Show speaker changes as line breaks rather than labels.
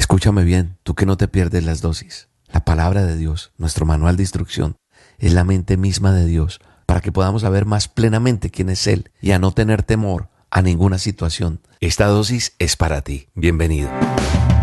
Escúchame bien, tú que no te pierdes las dosis. La palabra de Dios, nuestro manual de instrucción, es la mente misma de Dios para que podamos saber más plenamente quién es Él y a no tener temor a ninguna situación. Esta dosis es para ti. Bienvenido.